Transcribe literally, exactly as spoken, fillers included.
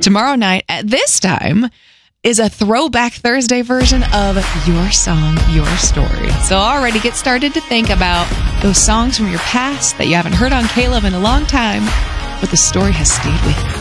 tomorrow night at this time is a Throwback Thursday version of Your Song, Your Story. So already get started to think about those songs from your past that you haven't heard on K-Love in a long time, but the story has stayed with you.